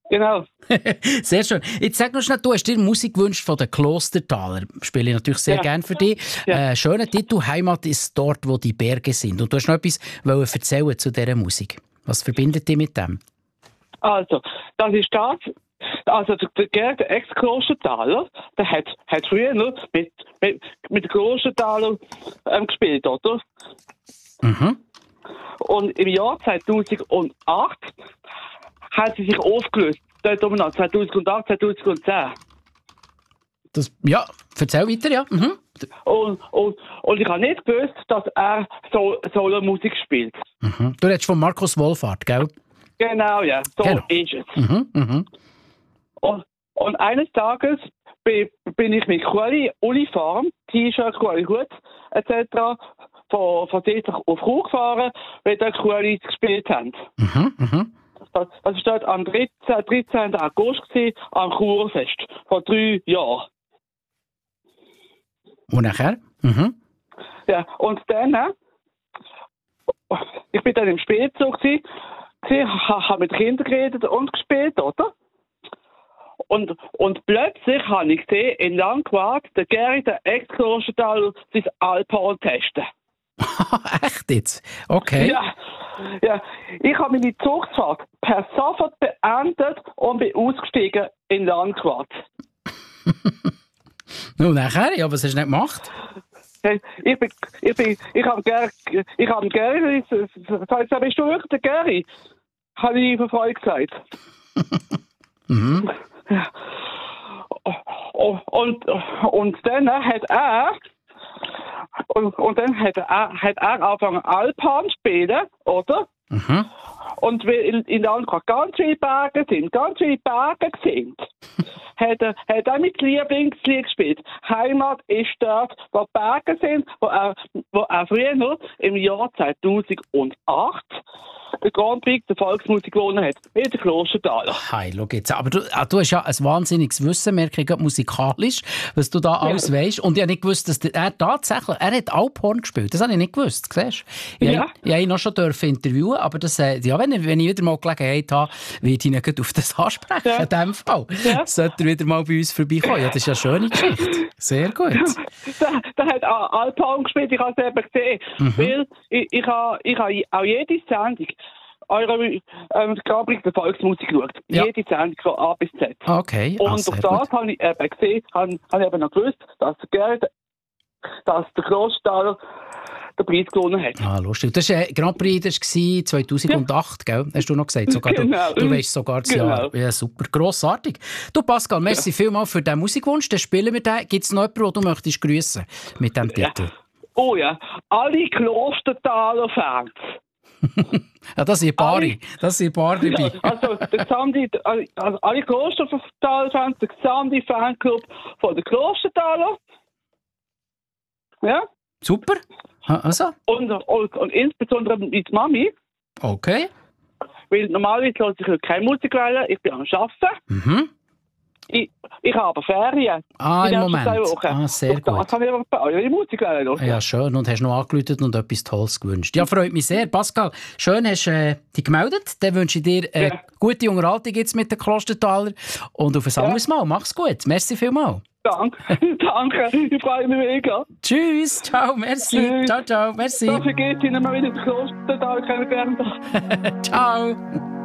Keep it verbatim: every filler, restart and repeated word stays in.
Genau. Sehr schön. Jetzt sag noch schnell, du hast dir Musik gewünscht von den Klostertaler. Spiele ich natürlich sehr Ja. gerne für dich. Ja. Äh, schöner Titel, Heimat ist dort, wo die Berge sind. Und du hast noch etwas wollen erzählen zu dieser Musik. Was verbindet dich mit dem? Also, das ist das. Also, der, der, der Ex-Klostertaler, der hat, hat früher noch mit, mit, mit den Klostertalern ähm, gespielt, oder? Mhm. Und im Jahr zweitausendacht hat sie sich aufgelöst. Dort umeinander, zweitausendacht, zweitausendzehn. Das, ja, erzähl weiter, ja. Mhm. Und, und, und ich habe nicht gewusst, dass er so, Solo-Musik spielt. Mhm. Du redest von Markus Wohlfahrt, gell? Genau, ja. So Genau. ist es. Mhm. Mhm. Und, und eines Tages bin, bin ich mit Kuali, Uniform, T-Shirt, Kuali, Hut et cetera von, von dort auf Chur gefahren, weil dort Kuali gespielt haben. Mhm. Mhm. Das, das war dort am dreizehnten August gewesen, am Churfest, vor drei Jahren. Und nachher? Mhm. Ja, und dann, äh, ich bin dann im Spielzug gewesen, habe mit Kindern geredet und gespielt, oder? Und, und plötzlich habe ich gesehen, in Langquart, der Gary, der Ex-Klostertal, sein Alphorn testen. Echt jetzt? Okay. Ja, ja, ich habe meine Zuchtfahrt per sofort beendet und bin ausgestiegen in Langquart. Und nachher? Ja, was hast du nicht gemacht? Hey, ich bin, ich bin, ich habe Gary, ich habe Gary, sag, bist du wirklich der Gary? Habe ich von Freude gesagt. Mhm. Ja. Und, und, und dann hat er, und, und dann hat er, hat er angefangen Alphorn zu spielen, oder? Mhm. Und weil in, in Landkreis ganz viele Berge sind, ganz viele Berge sind, hat er, hat er mit Lieblingslied gespielt. Heimat ist dort, wo Berge sind, wo er, wo er früher noch im Jahr zweitausendacht den Grand Prix der Volksmusik gewonnen hat. Mit den Klostertaler. Hey, schau jetzt. Aber du, ah, du hast ja ein wahnsinniges Wissen, merke ich gerade musikalisch, was du da alles Ja. weisst. Und ich habe nicht gewusst, dass der, er tatsächlich, er hat Alphorn gespielt. Das habe ich nicht gewusst, siehst du? Ich, Ja. ich habe ihn noch schon dürfen interviewen, aber das, äh, ja, wenn, ich, wenn ich wieder mal Gelegenheit habe, werde ich ihn gleich auf das ansprechen, Ja. in dem Fall. Ja. Sollte er wieder mal bei uns vorbeikommen. Ja, das ist ja eine schöne Geschichte. Sehr gut. Der, der hat auch Alphorn gespielt, ich habe es eben gesehen. Mhm. Weil ich, ich habe ich habe auch jede Sendung eure ähm, Grand Prix der Volksmusik geschaut. Ja. Jede Sendung von A bis Z. Okay, ah, Und sehr durch gut. das habe ich eben gesehen, habe, habe ich eben noch gewusst, dass der Gerd, dass der Klostertaler den Preis gewonnen hat. Ah, lustig. Das war äh, Grand Prix, das war zweitausendacht, gell? Hast du noch gesagt? Sogar Genau. Du, du weißt sogar das Genau. Jahr. Ja, super, grossartig. Du, Pascal, merci vielmals für den Musikwunsch. Dann spielen wir den. Gibt es noch jemanden, den du möchtest grüssen mit diesem Titel? Oh ja, alle Klostertaler-Fans. Ja, das sind Paare. Alle- Das sind Paare dabei. Ja, also, der gesamte, also alle Klostertaler-Fans, der gesamte Fanclub von den Klostertaler. Ja? Super. Ah, Also, Und, und, und insbesondere mit Mami, okay. weil normalerweise höre ich keine Musik wählen, ich bin am Arbeiten. Mhm. Ich, ich habe aber Ferien. Ah, Die im nächsten Moment. zwei Wochen. Ah, sehr Und da gut. kann ich aber bei euch Musik hören. Ja, schön. Und hast noch angerufen und etwas Tolles gewünscht. Ja, freut mich sehr. Pascal, schön hast du äh, dich gemeldet. Dann wünsche ich dir äh, Ja. gute Unterhaltung jetzt mit den Klostertaler. Und auf ein anderes Mal. Mach's gut. Merci vielmals. Danke, danke, ich freue mich mega. Tschüss. Ciao. Merci. Tschüss. Ciao, ciao. Merci. Dafür geht es Ihnen mal wieder ins Kloster, da kennengelernt. Ciao.